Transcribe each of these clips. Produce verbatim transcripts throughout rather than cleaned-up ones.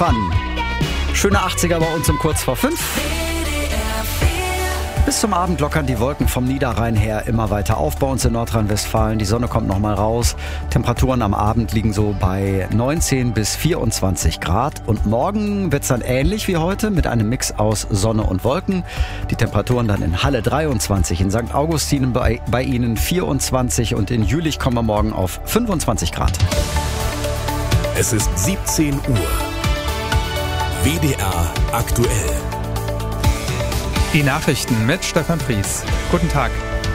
Fun. Schöne achtziger bei uns um kurz vor fünf. Bis zum Abend lockern die Wolken vom Niederrhein her immer weiter auf bei uns in Nordrhein-Westfalen. Die Sonne kommt nochmal raus. Temperaturen am Abend liegen so bei neunzehn bis vierundzwanzig Grad. Und morgen wird es dann ähnlich wie heute mit einem Mix aus Sonne und Wolken. Die Temperaturen dann in Halle dreiundzwanzig, in Sankt Augustin bei, bei Ihnen vierundzwanzig und in Jülich kommen wir morgen auf fünfundzwanzig Grad. Es ist siebzehn Uhr. W D R aktuell. Die Nachrichten mit Stefan Fries. Guten Tag.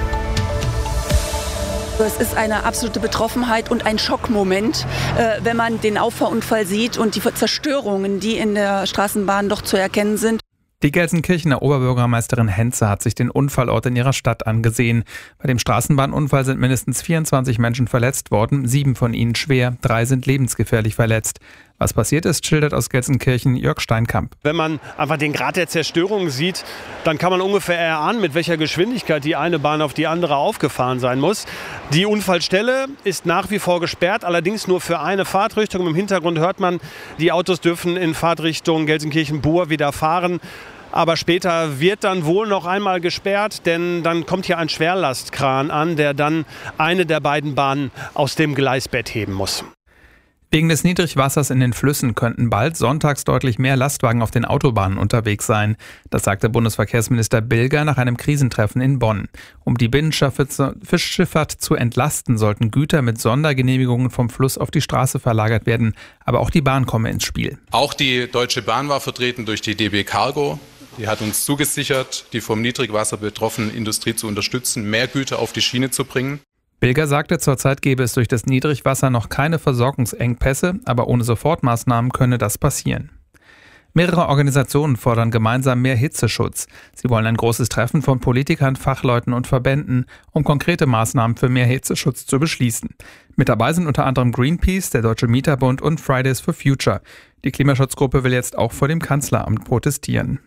Es ist eine absolute Betroffenheit und ein Schockmoment, äh, wenn man den Auffahrunfall sieht und die Zerstörungen, die in der Straßenbahn doch zu erkennen sind. Die Gelsenkirchener Oberbürgermeisterin Henze hat sich den Unfallort in ihrer Stadt angesehen. Bei dem Straßenbahnunfall sind mindestens vierundzwanzig Menschen verletzt worden, sieben von ihnen schwer, drei sind lebensgefährlich verletzt. Was passiert ist, schildert aus Gelsenkirchen Jörg Steinkamp. Wenn man einfach den Grad der Zerstörung sieht, dann kann man ungefähr erahnen, mit welcher Geschwindigkeit die eine Bahn auf die andere aufgefahren sein muss. Die Unfallstelle ist nach wie vor gesperrt, allerdings nur für eine Fahrtrichtung. Im Hintergrund hört man, die Autos dürfen in Fahrtrichtung Gelsenkirchen-Buhr wieder fahren. Aber später wird dann wohl noch einmal gesperrt, denn dann kommt hier ein Schwerlastkran an, der dann eine der beiden Bahnen aus dem Gleisbett heben muss. Wegen des Niedrigwassers in den Flüssen könnten bald sonntags deutlich mehr Lastwagen auf den Autobahnen unterwegs sein. Das sagte Bundesverkehrsminister Bilger nach einem Krisentreffen in Bonn. Um die Binnenschiffahrt zu entlasten, sollten Güter mit Sondergenehmigungen vom Fluss auf die Straße verlagert werden. Aber auch die Bahn komme ins Spiel. Auch die Deutsche Bahn war vertreten durch die D B Cargo. Die hat uns zugesichert, die vom Niedrigwasser betroffene Industrie zu unterstützen, mehr Güter auf die Schiene zu bringen. Bilger sagte, zurzeit gäbe es durch das Niedrigwasser noch keine Versorgungsengpässe, aber ohne Sofortmaßnahmen könne das passieren. Mehrere Organisationen fordern gemeinsam mehr Hitzeschutz. Sie wollen ein großes Treffen von Politikern, Fachleuten und Verbänden, um konkrete Maßnahmen für mehr Hitzeschutz zu beschließen. Mit dabei sind unter anderem Greenpeace, der Deutsche Mieterbund und Fridays for Future. Die Klimaschutzgruppe will jetzt auch vor dem Kanzleramt protestieren.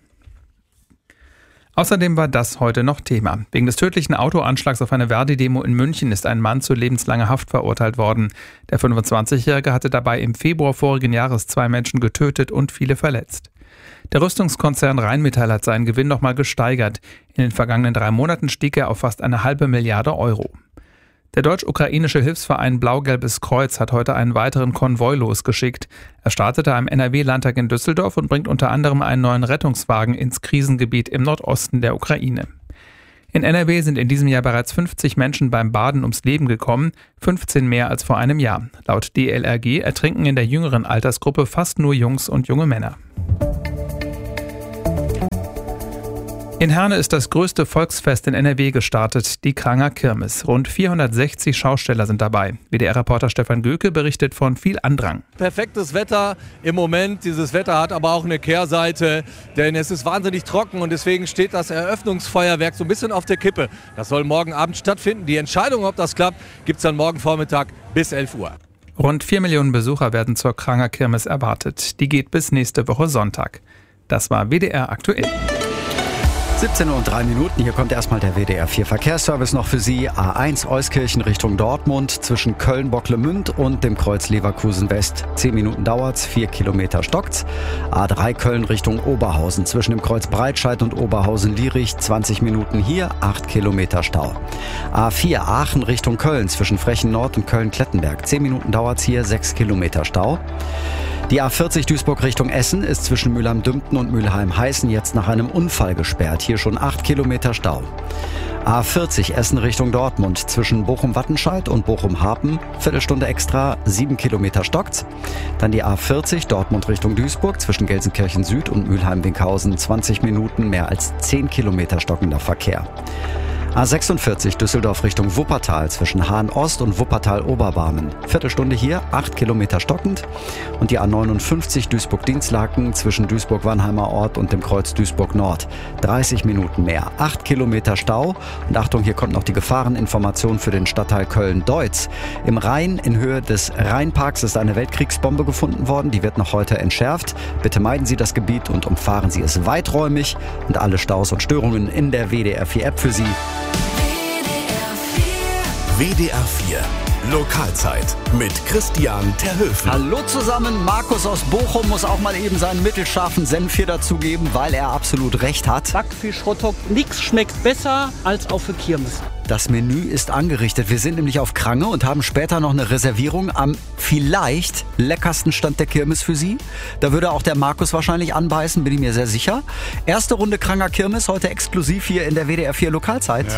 Außerdem war das heute noch Thema. Wegen des tödlichen Autoanschlags auf eine Verdi-Demo in München ist ein Mann zu lebenslanger Haft verurteilt worden. Der fünfundzwanzigjährige hatte dabei im Februar vorigen Jahres zwei Menschen getötet und viele verletzt. Der Rüstungskonzern Rheinmetall hat seinen Gewinn nochmal gesteigert. In den vergangenen drei Monaten stieg er auf fast eine halbe Milliarde Euro. Der deutsch-ukrainische Hilfsverein Blau-Gelbes Kreuz hat heute einen weiteren Konvoi losgeschickt. Er startete am N R W-Landtag in Düsseldorf und bringt unter anderem einen neuen Rettungswagen ins Krisengebiet im Nordosten der Ukraine. In N R W sind in diesem Jahr bereits fünfzig Menschen beim Baden ums Leben gekommen, fünfzehn mehr als vor einem Jahr. Laut D L R G ertrinken in der jüngeren Altersgruppe fast nur Jungs und junge Männer. In Herne ist das größte Volksfest in N R W gestartet, die Kranger Kirmes. Rund vierhundertsechzig Schausteller sind dabei. W D R-Reporter Stefan Göke berichtet von viel Andrang. Perfektes Wetter im Moment. Dieses Wetter hat aber auch eine Kehrseite, denn es ist wahnsinnig trocken und deswegen steht das Eröffnungsfeuerwerk so ein bisschen auf der Kippe. Das soll morgen Abend stattfinden. Die Entscheidung, ob das klappt, gibt es dann morgen Vormittag bis elf Uhr. Rund vier Millionen Besucher werden zur Kranger Kirmes erwartet. Die geht bis nächste Woche Sonntag. Das war W D R aktuell. siebzehn Uhr und drei Minuten, hier kommt erstmal der W D R vier Verkehrsservice noch für Sie. A eins Euskirchen Richtung Dortmund zwischen Köln-Bocklemünd und dem Kreuz Leverkusen West. zehn Minuten dauert's, vier Kilometer stockt's. A drei Köln Richtung Oberhausen zwischen dem Kreuz Breitscheid und Oberhausen-Lierich. zwanzig Minuten hier, acht Kilometer Stau. A vier Aachen Richtung Köln zwischen Frechen Nord und Köln-Klettenberg. zehn Minuten dauert's hier, sechs Kilometer Stau. Die A vierzig Duisburg Richtung Essen ist zwischen Mülheim-Dümpten und Mülheim-Heißen jetzt nach einem Unfall gesperrt. Hier schon acht Kilometer Stau. A vierzig Essen Richtung Dortmund zwischen Bochum-Wattenscheid und Bochum-Harpen. Viertelstunde extra, sieben Kilometer stockt's. Dann die A vierzig Dortmund Richtung Duisburg zwischen Gelsenkirchen Süd und Mülheim-Winkhausen. zwanzig Minuten, mehr als zehn Kilometer stockender Verkehr. A sechsundvierzig Düsseldorf Richtung Wuppertal zwischen Hahn-Ost und Wuppertal-Oberbarmen. Viertelstunde hier, acht Kilometer stockend. Und die A neunundfünfzig Duisburg-Dienstlaken zwischen Duisburg-Wannheimer Ort und dem Kreuz Duisburg-Nord. dreißig Minuten mehr, acht Kilometer Stau. Und Achtung, hier kommt noch die Gefahreninformation für den Stadtteil Köln-Deutz. Im Rhein in Höhe des Rheinparks ist eine Weltkriegsbombe gefunden worden. Die wird noch heute entschärft. Bitte meiden Sie das Gebiet und umfahren Sie es weiträumig. Und alle Staus und Störungen in der W D R vier App für Sie. W D R vier Lokalzeit mit Christian Terhöfen. Hallo zusammen, Markus aus Bochum muss auch mal eben seinen mittelscharfen Senf hier dazugeben, weil er absolut recht hat. Backfisch, Hotdog, nichts schmeckt besser als auf der Kirmes. Das Menü ist angerichtet. Wir sind nämlich auf Krange und haben später noch eine Reservierung am vielleicht leckersten Stand der Kirmes für Sie. Da würde auch der Markus wahrscheinlich anbeißen, bin ich mir sehr sicher. Erste Runde Kranger Kirmes, heute exklusiv hier in der W D R vier Lokalzeit.